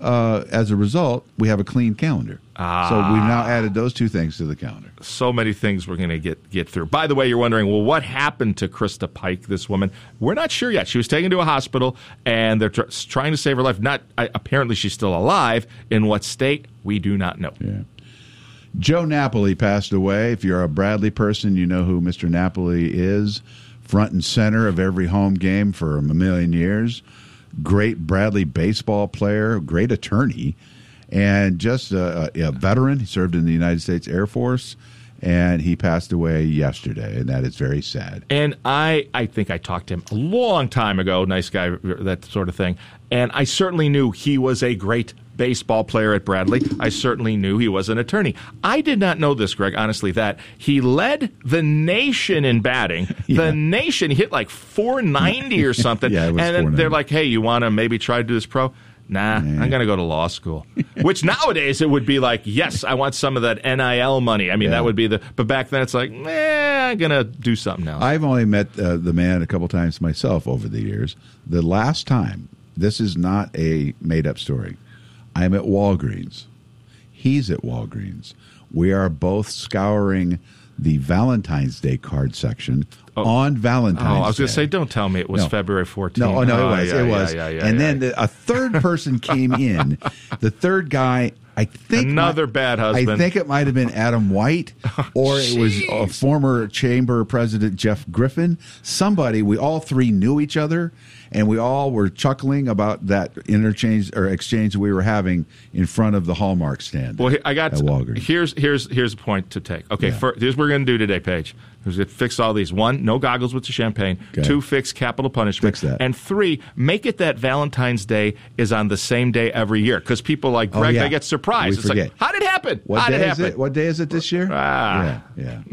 as a result, we have a clean calendar. So we've now added those two things to the calendar. So many things we're going to get through. By the way, you're wondering, well, what happened to Krista Pike, this woman? We're not sure yet. She was taken to a hospital, and they're trying to save her life. Apparently, she's still alive. In what state? We do not know. Yeah. Joe Napoli passed away. If you're a Bradley person, you know who Mr. Napoli is. Front and center of every home game for a million years. Great Bradley baseball player, great attorney, and just a veteran. He served in the United States Air Force, and he passed away yesterday, and that is very sad. And I think I talked to him a long time ago, nice guy, that sort of thing, and I certainly knew he was a great baseball player at Bradley. I certainly knew he was an attorney. I did not know this, Greg, honestly, that he led the nation in batting. Yeah. The nation, he hit like 490 or something. Yeah, it was and then they're like, hey, you want to maybe try to do this pro? Nah, I'm going to go to law school. Which nowadays it would be like, yes, I want some of that NIL money. I mean, that would be but back then it's like, I'm going to do something else. I've only met the man a couple times myself over the years. The last time, this is not a made-up story, I'm at Walgreens. He's at Walgreens. We are both scouring the Valentine's Day card section on Valentine's Day. I was going to say, don't tell me it was February 14th. No, it was. And then a third person came in. The third guy, I think... Another bad husband. I think it might have been Adam White, or it was a former chamber president, Jeff Griffin. Somebody, we all three knew each other, and we all were chuckling about that interchange or exchange we were having in front of the Hallmark stand. Well, I got at Walgreens. Here's a point to take. Okay, here's what we're going to do today, Paige. We're going to fix all these. 1, no goggles with the champagne. Okay. 2, fix capital punishment. Fix that. And 3, make it that Valentine's Day is on the same day every year, because people like Greg, they get surprised. It's forget. like, how did it happen? What day is it this year? Yeah.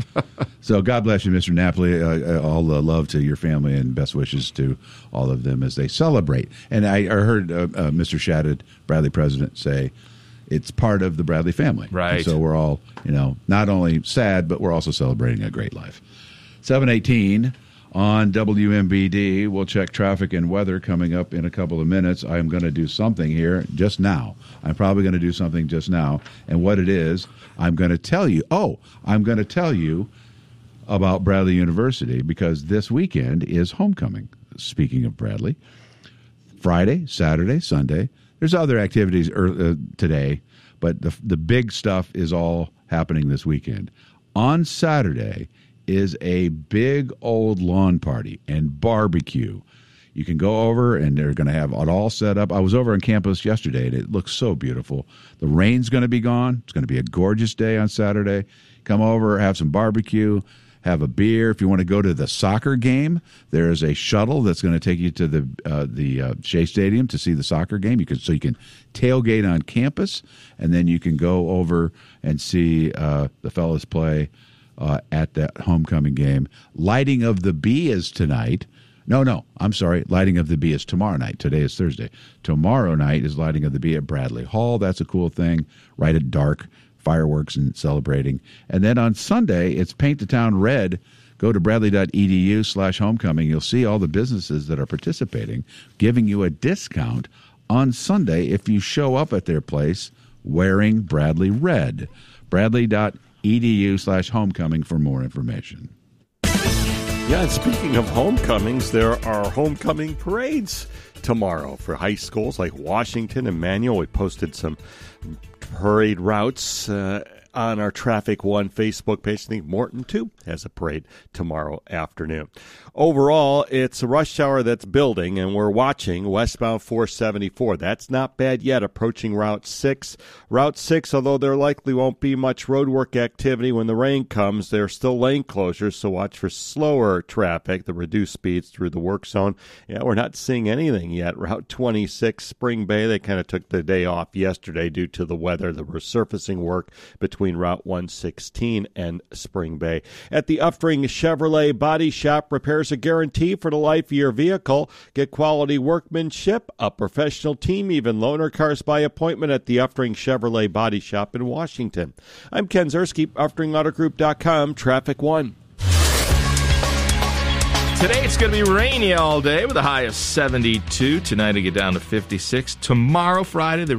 So God bless you, Mr. Napoli. All the love to your family and best wishes to all of them as they celebrate. And I heard Mr. Shadid, Bradley president, say it's part of the Bradley family. Right. And so we're all, not only sad, but we're also celebrating a great life. 7:18 on WMBD. We'll check traffic and weather coming up in a couple of minutes. I'm going to do something here just now. I'm probably going to do something just now. And what it is, I'm going to tell you. I'm going to tell you about Bradley University, because this weekend is homecoming. Speaking of Bradley, Friday, Saturday, Sunday. There's other activities today, but the big stuff is all happening this weekend. On Saturday is a big old lawn party and barbecue. You can go over, and they're going to have it all set up. I was over on campus yesterday, and it looks so beautiful. The rain's going to be gone. It's going to be a gorgeous day on Saturday. Come over, have some barbecue, have a beer. If you want to go to the soccer game, there is a shuttle that's going to take you to the Shea Stadium to see the soccer game. You can tailgate on campus, and then you can go over and see the fellas play at that homecoming game. Lighting of the Bee is tonight. No, I'm sorry. Lighting of the Bee is tomorrow night. Today is Thursday. Tomorrow night is Lighting of the Bee at Bradley Hall. That's a cool thing. Right at dark. Fireworks and celebrating. And then on Sunday, it's Paint the Town Red. Go to bradley.edu/homecoming. You'll see all the businesses that are participating, giving you a discount on Sunday if you show up at their place wearing Bradley Red. Bradley.edu/homecoming for more information. Yeah, and speaking of homecomings, there are homecoming parades tomorrow for high schools like Washington and Manual. We posted some parade routes on our Traffic One Facebook page. I think Morton, too, has a parade tomorrow afternoon. Overall, it's a rush hour that's building, and we're watching westbound 474. That's not bad yet, approaching Route 6. Route 6, although there likely won't be much roadwork activity when the rain comes, there are still lane closures, so watch for slower traffic, the reduced speeds through the work zone. Yeah, we're not seeing anything yet. Route 26, Spring Bay, they kind of took the day off yesterday due to the weather, the resurfacing work between Route 116 and Spring Bay. At the Uftring Chevrolet Body Shop, repairs a guarantee for the life of your vehicle. Get quality workmanship, a professional team, even loaner cars by appointment at the Uftring Chevrolet Body Shop in Washington. I'm Ken Zerski, UfteringAutoGroup.com, Traffic One. Today it's going to be rainy all day with a high of 72. Tonight it'll get down to 56. Tomorrow, Friday, the